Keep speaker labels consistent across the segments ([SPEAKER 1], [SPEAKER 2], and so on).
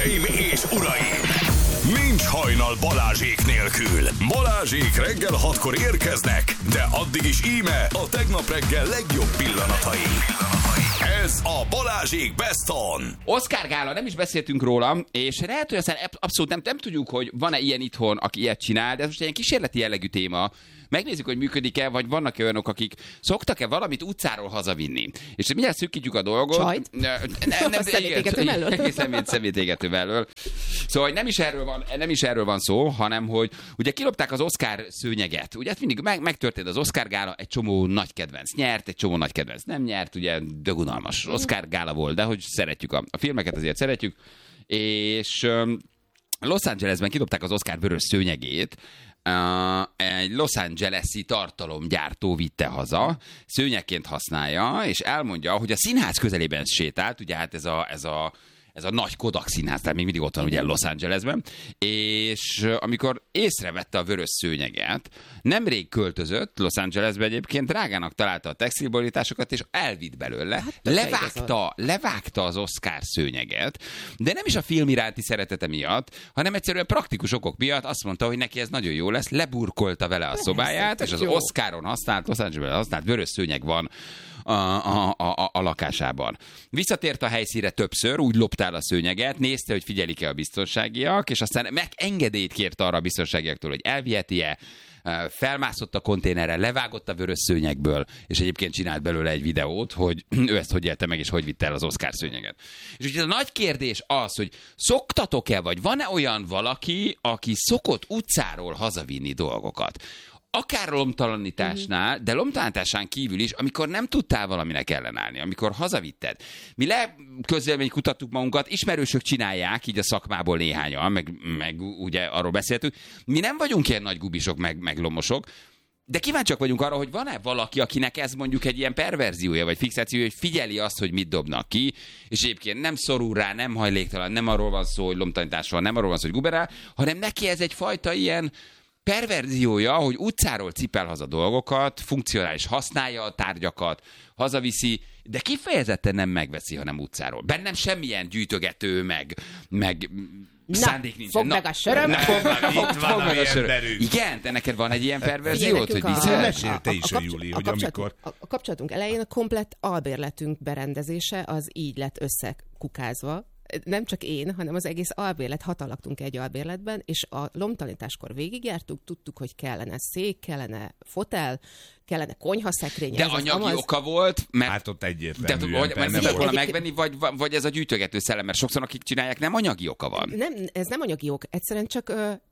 [SPEAKER 1] Hölgyeim és uraim! Nincs hajnal Balázsék nélkül. Balázsék reggel 6-kor érkeznek, de addig is íme a tegnap reggel legjobb pillanatai. Ez a Balázsék Best On.
[SPEAKER 2] Oscar gála, nem is beszéltünk róla, és lehet, hogy aztán abszolút nem tudjuk, hogy van-e ilyen itthon, aki ilyet csinál, de ez most egy kísérleti jellegű téma. Megnézzük, hogy működik-e, vagy vannak-e olyanok, akik szoktak-e valamit utcáról hazavinni. És mindjárt szűkítjük a dolgot.
[SPEAKER 3] Csajt?
[SPEAKER 2] Nem,
[SPEAKER 3] szemétégető mellől?
[SPEAKER 2] Szemétégető mellől. Szóval nem is erről van szó, hanem hogy ugye kilopták az Oscar szőnyeget. Ugye mindig megtörtént az Oscar gála, egy csomó nagy kedvenc nyert, egy csomó nagy kedvenc nem nyert, ugye dögunalmas Oscar gála volt, de hogy szeretjük a filmeket, azért szeretjük. És Los Angelesben kidobták az Oscar vörös szőnyegét, egy Los Angeles-i tartalomgyártó vitte haza, szőnyegként használja, és elmondja, hogy a színház közelében sétált, ugye hát ez a nagy Kodak színház, tehát még mindig ott van ugye Los Angelesben, és amikor észrevette a vörös szőnyeget, nemrég költözött Los Angelesbe egyébként, drágának találta a textilborításokat, és elvitt belőle, levágta az Oscar szőnyeget, de nem is a film iránti szeretete miatt, hanem egyszerűen praktikus okok miatt azt mondta, hogy neki ez nagyon jó lesz, leburkolta vele a szobáját, és az Oscaron használt, Los Angelesben használt vörös szőnyeg van a lakásában. Visszatért a helyszínre többször, úgy loptál a szőnyeget, nézte, hogy figyelik-e a biztonságiak, és aztán engedélyt kért arra a biztonságiaktól, hogy elviheti-e, felmászott a konténerre, levágott a vörös szőnyegből, és egyébként csinált belőle egy videót, hogy ő ezt hogy élte meg, és hogy vitte el az Oscar szőnyeget. És ugye a nagy kérdés az, hogy szoktatok-e, vagy van-e olyan valaki, aki szokott utcáról hazavinni dolgokat? Akár lomtalanításnál, de lomtalanításán kívül is, amikor nem tudtál valaminek ellenállni, amikor hazavitted. Mi közvélemény kutattuk magunkat, ismerősök csinálják, így a szakmából néhányan, meg ugye arról beszéltünk. Mi nem vagyunk ilyen nagy gubisok, meg lomosok, de kíváncsiak vagyunk arra, hogy van-e valaki, akinek ez mondjuk egy ilyen perverziója, vagy fixációja, hogy figyeli azt, hogy mit dobnak ki, és egyébként nem szorul rá, nem hajléktalan, nem arról van szó, hogy lomtalanítás van, nem arról van szó, hogy guberál, hanem neki ez egyfajta ilyen perverziója, hogy utcáról cipel haza dolgokat, funkcionális használja a tárgyakat, hazaviszi, de kifejezetten nem megveszi, hanem utcáról. Bennem semmilyen gyűjtögető, meg szándék nincs.
[SPEAKER 3] Fogd meg a söröm!
[SPEAKER 2] Fogd meg a söröm. Igen, te neked van egy ilyen perverziót, hogy viszont?
[SPEAKER 4] Mesélte is a Júli, hogy amikor...
[SPEAKER 3] A kapcsolatunk elején a komplett albérletünk berendezése az így lett összekukázva. Nem csak én, hanem az egész albérlet, 6 laktunk egy albérletben, és a lomtalanításkor végigjártuk, tudtuk, hogy kellene szék, kellene fotel, kellene konyhaszekrény.
[SPEAKER 2] De anyagi oka volt, mert...
[SPEAKER 4] Hát ott egyértelműen.
[SPEAKER 2] Mert tudod volna megvenni, vagy ez a gyűjtögető szellem, mert sokszor akik csinálják, nem anyagi oka van.
[SPEAKER 3] Nem, ez nem anyagi ok, egyszerűen csak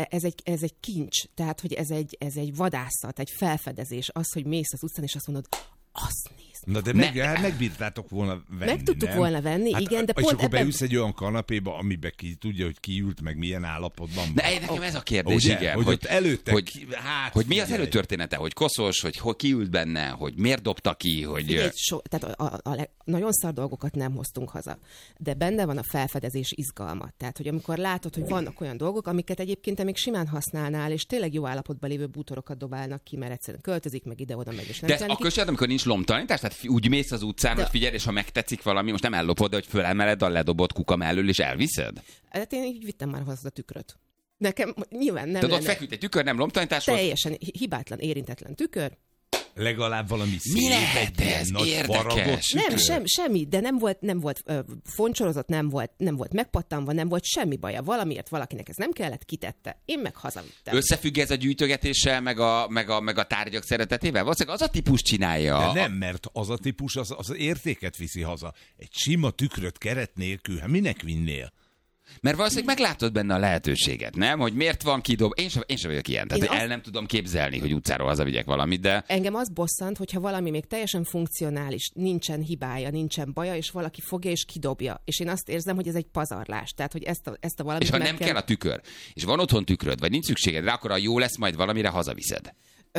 [SPEAKER 3] ez egy kincs, tehát hogy ez egy vadászat, egy felfedezés, az, hogy mész az utcán, és azt mondod, azt nézd.
[SPEAKER 4] Na de megbírtátok volna venni,
[SPEAKER 3] meg tudtuk volna venni, hát, igen, de
[SPEAKER 4] és
[SPEAKER 3] pont
[SPEAKER 4] akkor beülsz egy olyan kanapéba, amiben ki tudja, hogy ki ült, meg milyen állapotban van.
[SPEAKER 2] De nekem ez a kérdés,
[SPEAKER 4] ugye,
[SPEAKER 2] igen.
[SPEAKER 4] Hogy előtte,
[SPEAKER 2] hogy mi az előtörténete, hogy koszos, hogy ki ült benne, hogy miért dobta ki, hogy...
[SPEAKER 3] Figyelj, tehát nagyon szar dolgokat nem hoztunk haza, de benne van a felfedezés izgalma. Tehát, hogy amikor látod, hogy vannak olyan dolgok, amiket egyébként te még simán használnál, és tényleg jó állapotban lévő bútorokat dobálnak ki, mert egyszerűen költözik, meg ide-oda, meg és nem.
[SPEAKER 2] De akkor sem, amikor nincs lomtalanítás, tehát úgy mész az utcán, hogy figyelj, és ha megtetszik valami, most nem ellopod, de hogy fölemeled a ledobott kuka mellől, és elviszed?
[SPEAKER 3] Hát én így vittem már hozzá a tükröt. Nekem nyilván nem.
[SPEAKER 2] Tehát ott feküdt egy tükör, nem lomtalanítás volt?
[SPEAKER 3] Teljesen hibátlan, érintetlen tükör.
[SPEAKER 4] Legalább valami szép,
[SPEAKER 2] mi lehet
[SPEAKER 4] egy
[SPEAKER 2] ez?
[SPEAKER 4] nagy
[SPEAKER 2] Érdekes.
[SPEAKER 3] Nem, semmi, de nem volt foncsorozott, nem volt megpattanva, nem volt semmi baja. Valamiért valakinek ez nem kellett, kitette. Én meg hazavittem.
[SPEAKER 2] Összefügg ez a gyűjtögetéssel, meg a tárgyak szeretetével? Valószínűleg az a típus csinálja.
[SPEAKER 4] De nem, mert az a típus az értéket viszi haza. Egy sima tükröt keret nélkül, hát minek vinnél?
[SPEAKER 2] Mert valószínűleg meglátod benne a lehetőséget, nem? Hogy miért van kidob... Én sem vagyok ilyen. Tehát el nem tudom képzelni, hogy utcáról hazavigyek valamit, de...
[SPEAKER 3] Engem az bosszant, hogyha valami még teljesen funkcionális, nincsen hibája, nincsen baja, és valaki fogja és kidobja. És én azt érzem, hogy ez egy pazarlás. Tehát, hogy ezt a valamit
[SPEAKER 2] és ha nem kell a tükör, és van otthon tükröd, vagy nincs szükséged rá, akkor jó lesz, majd valamire hazaviszed.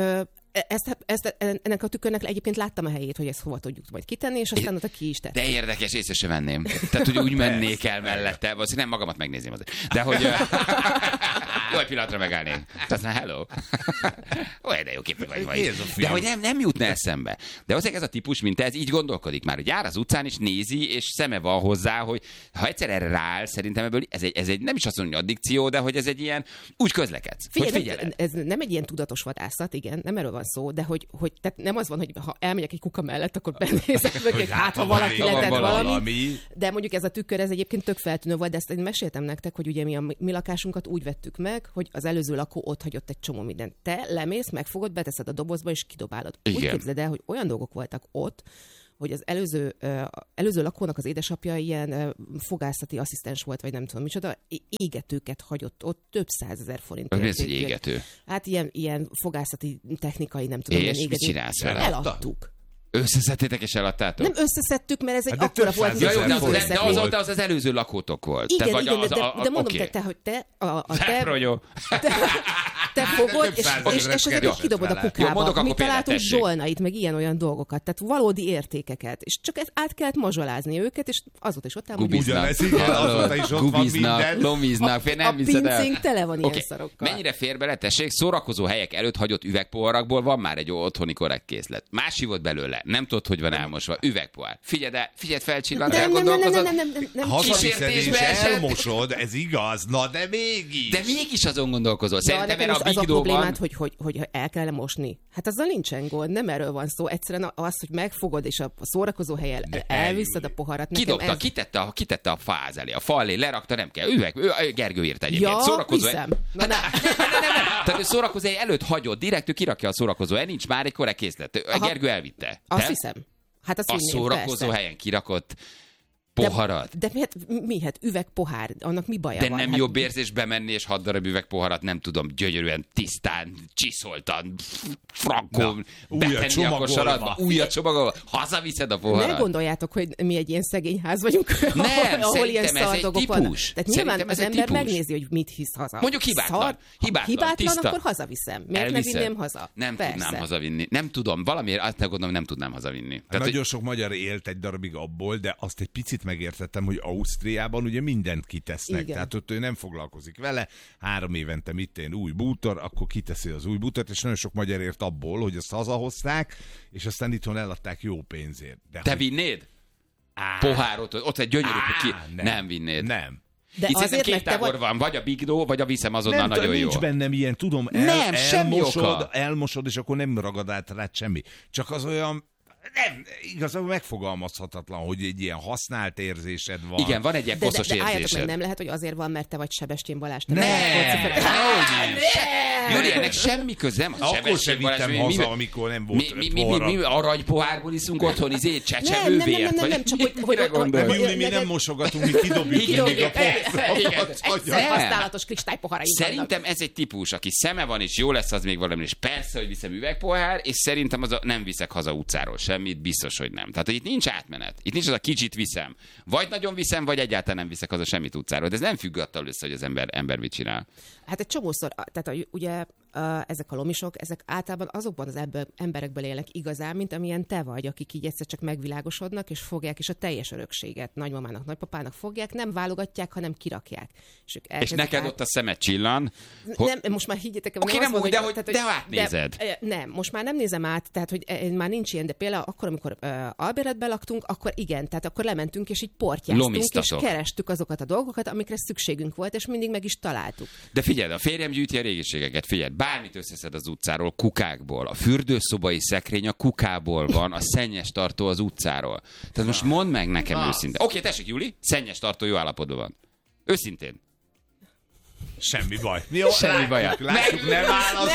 [SPEAKER 3] Ennek a tükörnek egyébként láttam a helyét, hogy ezt hova tudjuk majd kitenni, és aztán ott ki is tett.
[SPEAKER 2] De érdekes, észre sem venném. Tehát, hogy úgy mennék el mellette, valószínűleg nem magamat megnézném azért. De hogy... Jó, egy pillanatra megállnék. Aztán hello. Olyan, de jó képű vagy.
[SPEAKER 4] Ez a film.
[SPEAKER 2] De hogy nem jutna eszembe. De azért ez a típus, mint ez, így gondolkodik már, hogy jár az utcán is nézi, és szeme van hozzá, hogy ha egyszer erre rááll, szerintem ebből ez egy nem is azt mondom, hogy addikció, de hogy ez egy ilyen, úgy közlekedsz.
[SPEAKER 3] Figyelj, ez nem egy ilyen tudatos vadászat, igen, nem erről van szó, de hogy tehát nem az van, hogy ha elmegyek egy kuka mellett, akkor benézek mögé, hát ha valaki letett valami. De mondjuk ez a tükör, ez egyébként tök feltűnő volt, de ezt én meséltem nektek, hogy ugye mi a mi lakásunkat úgy vettük meg, hogy az előző lakó ott hagyott egy csomó mindent. Te lemész, megfogod, beteszed a dobozba és kidobálod.
[SPEAKER 2] Igen.
[SPEAKER 3] Úgy képzeld el, hogy olyan dolgok voltak ott, hogy az előző lakónak az édesapja ilyen fogászati asszisztens volt, vagy nem tudom micsoda, égetőket hagyott ott, több 100 000 forint.
[SPEAKER 2] Mi az, hogy égető?
[SPEAKER 3] Hát ilyen fogászati technikai, nem tudom.
[SPEAKER 2] És mit csinálsz vele?
[SPEAKER 3] Eladtuk.
[SPEAKER 2] Összeszedtétek és eladtátok?
[SPEAKER 3] Nem összeszedtük, mert ez egy
[SPEAKER 4] Hát de
[SPEAKER 3] akkora
[SPEAKER 4] több
[SPEAKER 3] volt,
[SPEAKER 4] százezer
[SPEAKER 3] hogy
[SPEAKER 2] Jó,
[SPEAKER 3] nem
[SPEAKER 2] de
[SPEAKER 3] összeszedni.
[SPEAKER 2] az előző lakótok volt.
[SPEAKER 3] Igen,
[SPEAKER 2] vagy
[SPEAKER 3] igen, de mondom,
[SPEAKER 2] oké.
[SPEAKER 3] te, hogy te
[SPEAKER 2] Zepronyó.
[SPEAKER 3] te fogod, és ezeket
[SPEAKER 4] kerül.
[SPEAKER 3] is kidobod a
[SPEAKER 2] Jó, mondok
[SPEAKER 3] kukába.
[SPEAKER 2] akkor
[SPEAKER 3] Mi
[SPEAKER 2] példát,
[SPEAKER 3] találtunk
[SPEAKER 2] tessék.
[SPEAKER 3] zsolnait, meg ilyen-olyan dolgokat, tehát valódi értékeket. És csak át kellett mazsolázni őket, és azóta is ott áll, hogy
[SPEAKER 4] Ugyanez, igen, azóta is ott van minden.
[SPEAKER 2] Lomiznak, fél
[SPEAKER 3] a
[SPEAKER 2] nem hiszed el.
[SPEAKER 3] pincénk tele van ilyen
[SPEAKER 2] Oké.
[SPEAKER 3] szarokkal.
[SPEAKER 2] Mennyire fér bele, tessék, szórakozó helyek előtt hagyott üvegpoharakból van már egy otthoni korrekt készlet. Más volt belőle, nem tudod, hogy van elmosva. Üvegpohár. Figyeld felcsillant, elgondolkozod.
[SPEAKER 3] Nem.
[SPEAKER 4] Hazaviszed és
[SPEAKER 2] Kísértésbe esett.
[SPEAKER 4] elmosod, ez igaz, na de mégis.
[SPEAKER 2] De mégis azon gondolkozol.
[SPEAKER 3] Ja,
[SPEAKER 2] Szerintem
[SPEAKER 3] nekem
[SPEAKER 2] erre a
[SPEAKER 3] az a
[SPEAKER 2] bigdóban...
[SPEAKER 3] problémát, hogy el kell mosni. Hát azzal nincsen gond, nem erről van szó. Egyszerűen az, hogy megfogod, és a szórakozó helyen elviszed a poharat.
[SPEAKER 2] Kidobta, kitette a fáz elé, a fal elé, lerakta, nem kell. Gergő írt egyébként.
[SPEAKER 3] Ja,
[SPEAKER 2] Szórakozó
[SPEAKER 3] hiszem.
[SPEAKER 2] Nem. Tehát ő szórakozó előtt hagyott, direkt ő kirakja a szórakozó nincs már egy korrekt készlet. Gergő elvitte.
[SPEAKER 3] Azt hiszem. Hát azt
[SPEAKER 2] A
[SPEAKER 3] vinném,
[SPEAKER 2] szórakozó
[SPEAKER 3] persze.
[SPEAKER 2] helyen kirakott poharat.
[SPEAKER 3] De mi? Hát üvegpohár, annak mi baja
[SPEAKER 2] De
[SPEAKER 3] van?
[SPEAKER 2] nem
[SPEAKER 3] Hát,
[SPEAKER 2] jobb érzés bemenni és 6 darab üvegpoharat, nem tudom, gyönyörűen, tisztán, csiszoltan, frankon,
[SPEAKER 4] újra
[SPEAKER 2] betenni a
[SPEAKER 4] csomagolva.
[SPEAKER 2] kosaratba, újra csomagolva, hazaviszed a
[SPEAKER 3] ne
[SPEAKER 2] poharat.
[SPEAKER 3] gondoljátok, hogy mi egy ilyen szegény ház vagyunk,
[SPEAKER 2] Nem,
[SPEAKER 3] ahol ilyen
[SPEAKER 2] szerintem ez
[SPEAKER 3] szar
[SPEAKER 2] egy
[SPEAKER 3] dolgok
[SPEAKER 2] típus.
[SPEAKER 3] vannak. Tehát nyilván
[SPEAKER 2] Szerintem ez
[SPEAKER 3] az
[SPEAKER 2] egy
[SPEAKER 3] ember
[SPEAKER 2] típus.
[SPEAKER 3] megnézi, hogy mit hisz haza.
[SPEAKER 2] Mondjuk hibátlan. Hibátlan, tiszta.
[SPEAKER 3] akkor hazaviszem. Miért ne vinném haza?
[SPEAKER 2] Nem
[SPEAKER 3] Persze.
[SPEAKER 2] tudnám hazavinni. Nem tudom, valamiért azt gondolom, nem tudnám hazavinni. Tehát,
[SPEAKER 4] Nagyon sok magyar élt egy darabig abból, de azt egy picit megértettem, hogy Ausztriában ugye mindent kitesznek.
[SPEAKER 3] Igen.
[SPEAKER 4] Tehát ott ő nem foglalkozik vele. 3 évente új bútor, akkor kiteszi az új bútort, és nagyon sok magyar ért abból, hogy azt hazahozták, és aztán itthon eladták jó pénzért. De
[SPEAKER 2] te
[SPEAKER 4] hogy...
[SPEAKER 2] vinnéd? Pohárot, ott egy gyönyörű, nem vinnéd.
[SPEAKER 4] Nem.
[SPEAKER 3] De
[SPEAKER 2] Itt szerintem
[SPEAKER 3] azért,
[SPEAKER 2] két
[SPEAKER 3] mert te
[SPEAKER 2] tábor
[SPEAKER 3] vagy...
[SPEAKER 2] van, vagy a bigdó, vagy a viszem azonnal nagyon jó.
[SPEAKER 4] Nincs bennem ilyen, tudom,
[SPEAKER 2] Nem, semmi oka.
[SPEAKER 4] elmosod, és akkor nem ragad át rád semmi. Csak az olyan, nem, igazából megfogalmazhatatlan, hogy egy ilyen használt érzésed van.
[SPEAKER 2] Igen, van egy ilyen koszos
[SPEAKER 3] de álljatok meg,
[SPEAKER 2] érzésed.
[SPEAKER 3] nem lehet, hogy azért van, mert te vagy Sebestyén Balázs. Te
[SPEAKER 2] Júli, ennek semmi köze, nem.
[SPEAKER 4] Akkor sem vittem haza, amikor nem volt
[SPEAKER 2] mi aranypohárból iszunk otthon, csecsemővért?
[SPEAKER 3] Nem, csak hogy...
[SPEAKER 2] Mire gondolsz?
[SPEAKER 4] Júli, mi nem mosogatunk, mi kidobjuk még a
[SPEAKER 3] Egyszer használatos kristálypoharaim vannak.
[SPEAKER 2] Szerintem ez egy típus, aki szeme van, és jó lesz az még valami, és persze, hogy viszem üvegpohár, és szerintem nem viszek haza utcáról semmit, biztos, hogy nem. Tehát, hogy itt nincs átmenet. Itt nincs az a kicsit viszem. Vagy nagyon viszem, vagy egyáltalán nem viszek haza semmit utcáról. De ez nem függ attól össze, hogy az ember mit csinál.
[SPEAKER 3] Hát egy csomószor, tehát ugye ezek a lomisok, ezek általában azokban az emberekből élnek igazán, mint amilyen te vagy, akik így egyszer csak megvilágosodnak, és fogják is a teljes örökséget nagymamának, nagypapának fogják, nem válogatják, hanem kirakják.
[SPEAKER 2] És neked ott a szemed csillan.
[SPEAKER 3] Nem, most már higgyétek el,
[SPEAKER 2] Oké, nem úgy,
[SPEAKER 3] tehát,
[SPEAKER 2] de átnézed.
[SPEAKER 3] Nem, most már nem nézem át, tehát hogy már nincs ilyen, de például akkor, amikor albérletben laktunk, akkor igen, tehát akkor lementünk, és így portyáztunk,
[SPEAKER 2] Lomiztatok.
[SPEAKER 3] és kerestük azokat a dolgokat, amikre szükségünk volt, és mindig meg is találtuk.
[SPEAKER 2] De figyeld, a férjem gyűjti a régiségeket, figyeld, bármit összeszed az utcáról, kukákból, a fürdőszobai szekrény a kukából van, a szennyes tartó az utcáról. Tehát most mondd meg nekem őszintén. Oké, tessék, Júli, szennyes tartó jó állapotban van. Őszintén.
[SPEAKER 4] Semmi baj. Jó,
[SPEAKER 2] Semmi baja.
[SPEAKER 4] Látjuk, nem válaszol.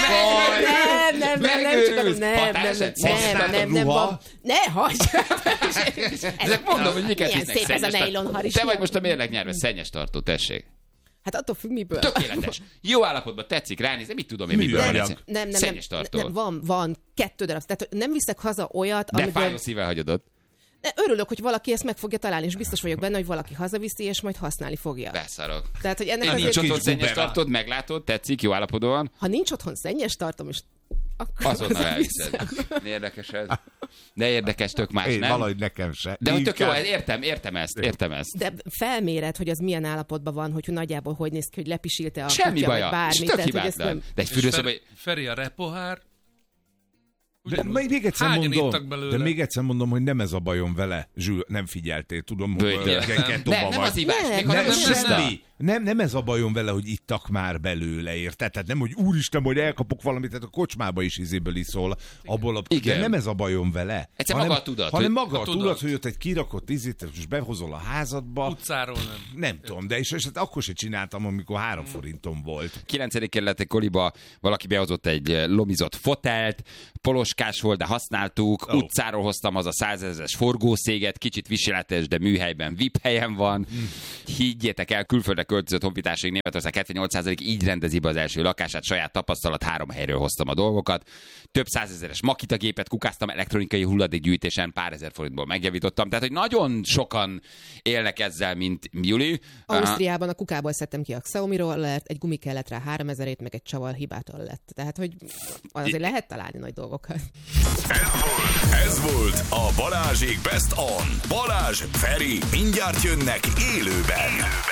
[SPEAKER 3] Nem, van. Ne, hagyd!
[SPEAKER 2] Ezek mondom, hogy miket
[SPEAKER 3] Milyen
[SPEAKER 2] hisznek.
[SPEAKER 3] szép ez a
[SPEAKER 2] Szennyes
[SPEAKER 3] nejlon
[SPEAKER 2] tartó.
[SPEAKER 3] haris.
[SPEAKER 2] Te vagy most a mérleg nyelve, szennyes tartó, tessék.
[SPEAKER 3] Hát attól függ, miből.
[SPEAKER 2] Tökéletes. Jó állapotban tetszik, ránézni, mit tudom én,
[SPEAKER 4] Miből
[SPEAKER 2] miből
[SPEAKER 4] anyag?
[SPEAKER 2] van.
[SPEAKER 3] Nem,
[SPEAKER 2] Szennyes tartó.
[SPEAKER 3] van 2 darab. Tehát nem viszek haza olyat,
[SPEAKER 2] De
[SPEAKER 3] amiből...
[SPEAKER 2] fájó szívvel hagyod ott.
[SPEAKER 3] Örülök, hogy valaki ezt meg fogja találni, és biztos vagyok benne, hogy valaki hazaviszi, és majd használni fogja.
[SPEAKER 2] Beszarok.
[SPEAKER 3] Tehát, hogy ennek
[SPEAKER 2] Nincs
[SPEAKER 3] azért,
[SPEAKER 2] otthon
[SPEAKER 4] kis
[SPEAKER 2] szennyes
[SPEAKER 4] bubera.
[SPEAKER 2] tartód, meglátod, tetszik, jó állapotban van.
[SPEAKER 3] ha nincs otthon szennyes tartom, és akkor
[SPEAKER 2] Azonnal
[SPEAKER 3] hazaviszem.
[SPEAKER 2] elviszed. Érdekes ez. De érdekes, tök más,
[SPEAKER 4] Én
[SPEAKER 2] nem?
[SPEAKER 4] valahogy nekem se.
[SPEAKER 2] De hogy tök jó,
[SPEAKER 4] Inkább-
[SPEAKER 2] értem ezt.
[SPEAKER 3] De felméred, hogy az milyen állapotban van, hogy nagyjából hogy néz ki, hogy lepisilte a
[SPEAKER 2] Semmi
[SPEAKER 3] kutya,
[SPEAKER 2] baja,
[SPEAKER 3] vagy bármi.
[SPEAKER 2] és tök
[SPEAKER 3] Tehát, hogy ezt
[SPEAKER 2] hibátlan.
[SPEAKER 3] nem...
[SPEAKER 2] De egy
[SPEAKER 5] És
[SPEAKER 2] fürdőszoba...
[SPEAKER 5] Feri a repohár.
[SPEAKER 4] De még egyszer
[SPEAKER 5] Hányan ittak
[SPEAKER 4] mondom,
[SPEAKER 5] belőle?
[SPEAKER 4] de még egyszer mondom, hogy nem ez a bajom vele. Zsül, nem figyeltél, tudom, hogy
[SPEAKER 2] Nem az ivás, még ha
[SPEAKER 4] Nem,
[SPEAKER 2] nem
[SPEAKER 4] semmi. Nem ez a bajom vele, hogy ittak már belőle, érted? Tehát nem, hogy úristen, hogy elkapok valamit, tehát a kocsmába is izéből iszol. Abból a...
[SPEAKER 2] Igen.
[SPEAKER 4] De nem ez a bajom vele.
[SPEAKER 2] Egyszer maga a tudat,
[SPEAKER 4] Hanem
[SPEAKER 2] hogy-
[SPEAKER 4] maga a
[SPEAKER 5] a
[SPEAKER 4] tudat,
[SPEAKER 5] tudat.
[SPEAKER 4] hogy ott egy kirakott izét, és behozol a házadba.
[SPEAKER 5] Utcáról nem.
[SPEAKER 4] Nem tudom, de és hát akkor se csináltam, amikor 3 forintom volt.
[SPEAKER 2] 9. kerületi koliba valaki behozott egy lomizott fotelt, poloskás volt, de használtuk, utcáról hoztam az a 100 000-es forgószéget, kicsit viseletes, de műhelyben VIP helyen van. Higgyétek el, külföldre költözött honfitársaink Németország 78% így rendezi be az első lakását, saját tapasztalat, 3 helyről hoztam a dolgokat. Több 100 000-es Makita gépet kukáztam, elektronikai hulladékgyűjtésen pár ezer forintból megjavítottam. Tehát, hogy nagyon sokan élnek ezzel, mint Juli.
[SPEAKER 3] Ausztriában a kukából szedtem ki a Xiaomi-ról, lett, egy gumi kellett rá 3000-ét, meg egy csavar hibától lett. Tehát, hogy azért lehet találni nagy dolgokat.
[SPEAKER 1] Ez volt a Balázsék Best On. Balázs, Feri, mindjárt jönnek élőben.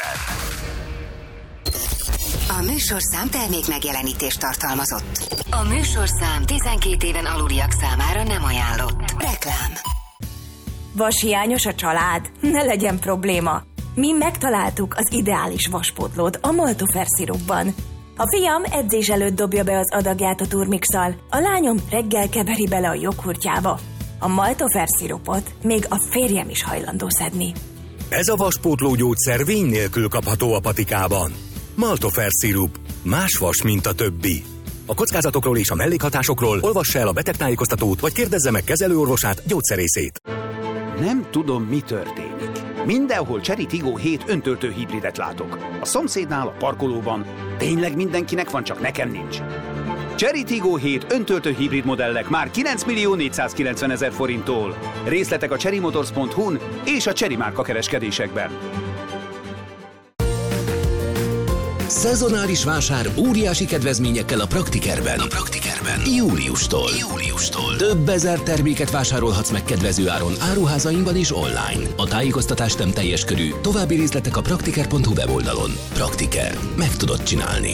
[SPEAKER 6] A műsorszám termék megjelenítést tartalmazott. A műsorszám 12 éven aluliak számára nem ajánlott. Reklám.
[SPEAKER 7] Vashiányos a család? Ne legyen probléma. Mi megtaláltuk az ideális vaspótlót a Maltofer szirupban. A fiam edzés előtt dobja be az adagját a turmixal, a lányom reggel keveri bele a joghurtjába. A Maltofer szirupot még a férjem is hajlandó szedni.
[SPEAKER 8] Ez a vaspótló gyógyszer vény nélkül kapható a patikában. Maltofer szirup. Más vas, mint a többi. A kockázatokról és a mellékhatásokról olvassa el a betegtájékoztatót, vagy kérdezze meg kezelőorvosát, gyógyszerészét.
[SPEAKER 9] Nem tudom, mi történik. Mindenhol Chery Tiggo 7 öntöltő hibridet látok. A szomszédnál, a parkolóban. Tényleg mindenkinek van, csak nekem nincs. Chery Tiggo 7 öntöltő hibrid modellek már 9.490.000 forinttól. Részletek a cherrymotors.hu-n és a Chery márka kereskedésekben.
[SPEAKER 10] Szezonális vásár óriási kedvezményekkel a Praktikerben. Júliustól. Több ezer terméket vásárolhatsz meg kedvező áron áruházainkban és online. A tájékoztatás nem teljes körű, további részletek a praktiker.hu weboldalon. Praktiker. Meg tudod csinálni.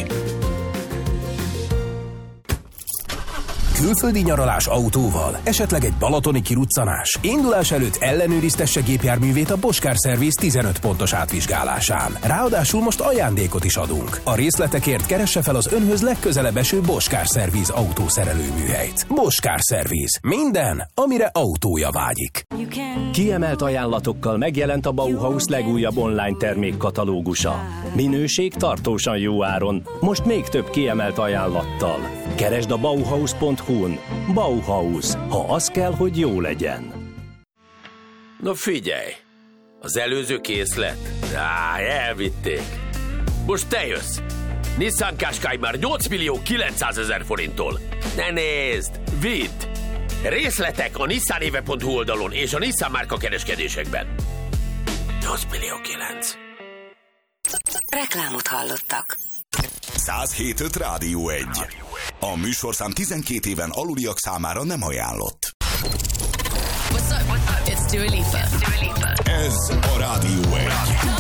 [SPEAKER 11] Külföldi nyaralás autóval, esetleg egy balatoni kiruccanás. Indulás előtt ellenőriztesse gépjárművét a Bosch Car Service 15 pontos átvizsgálásán. Ráadásul most ajándékot is adunk. A részletekért keresse fel az önhöz legközelebb eső Bosch Car Service autószerelőműhelyt. Bosch Car Service. Minden, amire autója vágyik.
[SPEAKER 12] Kiemelt ajánlatokkal megjelent a Bauhaus legújabb online termékkatalógusa. Minőség tartósan jó áron, most még több kiemelt ajánlattal. Keresd a Bauhaus.hu-n. Bauhaus, ha az kell, hogy jó legyen.
[SPEAKER 13] Na figyelj, az előző készlet? Elvitték. Most te jössz. Nissan Qashqai már 8.900.000 forinttól. Ne nézd, vidd! Részletek a nissanéve.hu oldalon és a Nissan márka kereskedésekben. 8.900.000.
[SPEAKER 6] Reklámot hallottak.
[SPEAKER 1] 107.5 Rádió 1. A műsorszám 12 éven aluliak számára nem ajánlott.
[SPEAKER 14] What's up? It's Dua Lipa.
[SPEAKER 1] Ez a Rádió 1.